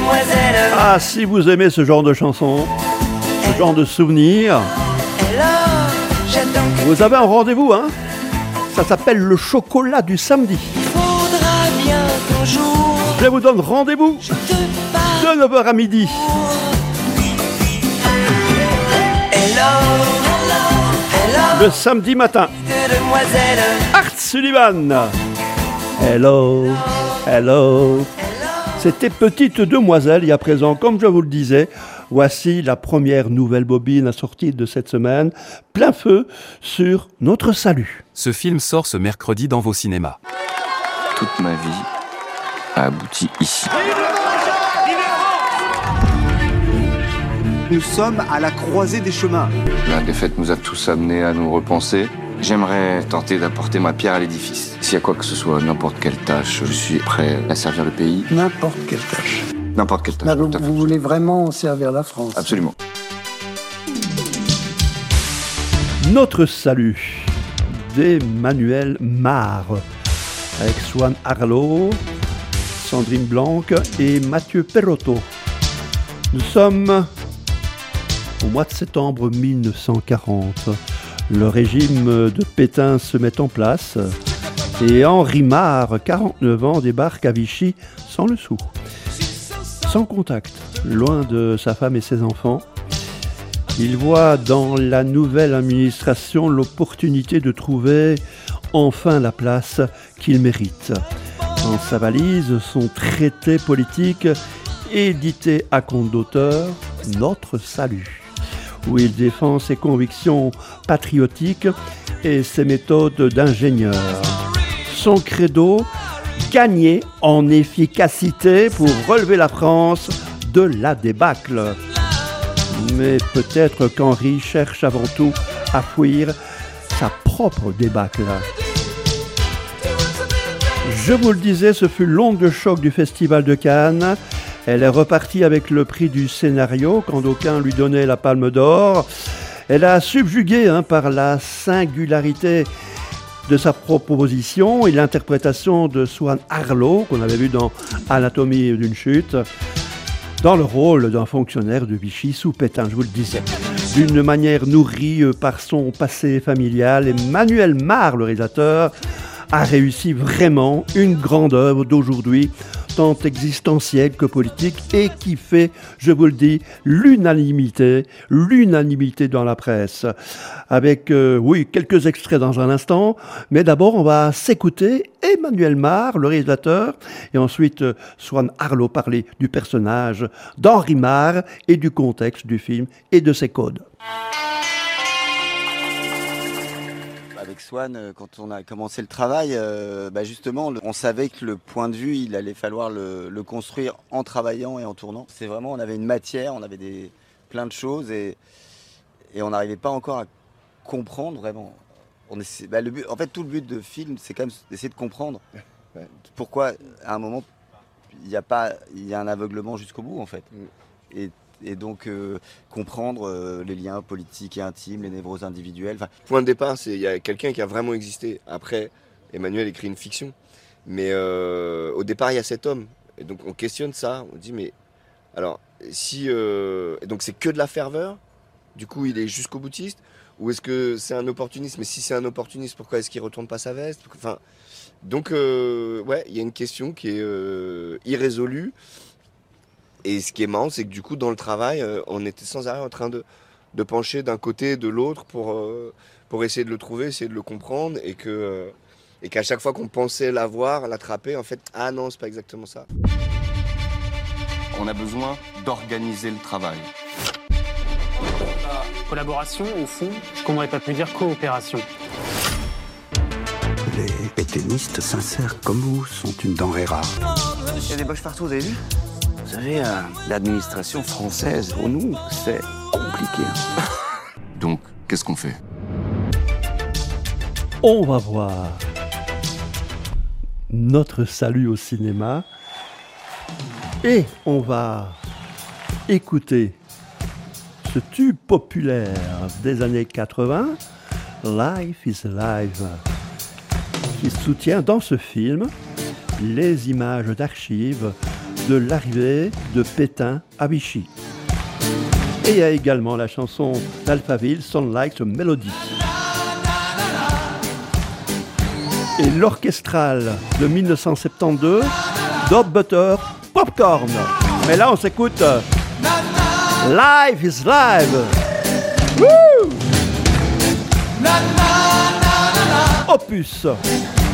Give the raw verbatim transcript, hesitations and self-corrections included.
demoiselle. Ah, si vous aimez ce genre de chanson, ce genre de souvenirs, vous avez un rendez-vous, hein. Ça s'appelle le chocolat du samedi. Il faudra bien qu'un jour Je vous donne rendez-vous je te parle. de neuf heures à midi. Hello, hello, hello, Le samedi matin. de demoiselle. Art Sullivan. Hello, hello. C'était Petite Demoiselle, il y a présent, comme je vous le disais. Voici la première nouvelle bobine assortie de cette semaine. Plein feu sur Notre Salut. Ce film sort ce mercredi dans vos cinémas. Toute ma vie a abouti ici. Nous sommes à la croisée des chemins. La défaite nous a tous amenés à nous repenser. J'aimerais tenter d'apporter ma pierre à l'édifice. S'il y a quoi que ce soit, n'importe quelle tâche, je suis prêt à servir le pays. N'importe quelle tâche. N'importe quelle tâche. Là, vous, tout à fait. vous voulez vraiment servir la France? Absolument. Notre Salut d'Emmanuel Mare avec Swan Arlo, Sandrine Blanc et Mathieu Perrotto. Nous sommes au mois de septembre mille neuf cent quarante. Le régime de Pétain se met en place et Henri Mare, quarante-neuf ans, débarque à Vichy sans le sou, sans contact, loin de sa femme et ses enfants. Il voit dans la nouvelle administration l'opportunité de trouver enfin la place qu'il mérite. Dans sa valise, son traité politique édité à compte d'auteur, Notre Salut, où il défend ses convictions patriotiques et ses méthodes d'ingénieur. Son credo, gagner en efficacité pour relever la France de la débâcle. Mais peut-être qu'Henri cherche avant tout à fuir sa propre débâcle. Je vous le disais, ce fut l'onde de choc du Festival de Cannes. Elle est repartie avec le prix du scénario quand d'aucuns lui donnaient la Palme d'Or. Elle a subjugué hein, par la singularité de sa proposition et l'interprétation de Swan Arlo, qu'on avait vu dans Anatomie d'une chute, dans le rôle d'un fonctionnaire de Vichy sous Pétain, je vous le disais. D'une manière nourrie par son passé familial, Emmanuel Mare, le réalisateur, a réussi vraiment une grande œuvre d'aujourd'hui, tant existentielle que politique, et qui fait, je vous le dis, l'unanimité, l'unanimité dans la presse. Avec, euh, oui, quelques extraits dans un instant, mais d'abord on va s'écouter Emmanuel Mare, le réalisateur, et ensuite euh, Swan Arlo parler du personnage d'Henri Mare et du contexte du film et de ses codes. Avec Swan, quand on a commencé le travail, euh, bah justement, on savait que le point de vue, il allait falloir le, le construire en travaillant et en tournant. C'est vraiment, on avait une matière, on avait des, plein de choses et, et on n'arrivait pas encore à comprendre vraiment. On essaie, bah le but, en fait, tout le but de film, c'est quand même d'essayer de comprendre pourquoi, à un moment, il y a pas, il y a un aveuglement jusqu'au bout, en fait. Et, Et donc euh, comprendre euh, les liens politiques et intimes, les névroses individuelles. Enfin, point de départ, c'est il y a quelqu'un qui a vraiment existé. Après, Emmanuel écrit une fiction. Mais euh, au départ, il y a cet homme. Et donc on questionne ça. On dit mais alors si euh, et donc c'est que de la ferveur. Du coup, il est jusqu'au boutiste. Ou est-ce que c'est un opportuniste? Mais si c'est un opportuniste, pourquoi est-ce qu'il retourne pas sa veste? Enfin, donc euh, ouais, il y a une question qui est euh, irrésolue. Et ce qui est marrant, c'est que du coup, dans le travail, euh, on était sans arrêt en train de, de pencher d'un côté et de l'autre pour, euh, pour essayer de le trouver, essayer de le comprendre. Et, que, euh, et qu'à chaque fois qu'on pensait l'avoir, l'attraper, en fait, ah non, c'est pas exactement ça. On a besoin d'organiser le travail. Collaboration, au fond, qu'on n'aurait pas pu dire coopération. Les pétainistes sincères comme vous sont une denrée rare. il y a des boches partout, vous avez vu? Vous savez, euh, l'administration française, pour nous, c'est compliqué. Donc, qu'est-ce qu'on fait? On va voir Notre Salut au cinéma et on va écouter ce tube populaire des années quatre-vingts, Life is Alive, qui soutient dans ce film les images d'archives de l'arrivée de Pétain à Vichy. Et il y a également la chanson d'Alphaville, Sound Like a Melody. Et l'orchestral de mille neuf cent soixante-douze, Dot Butter Popcorn. Mais là, on s'écoute Life is Live. Woo! Opus.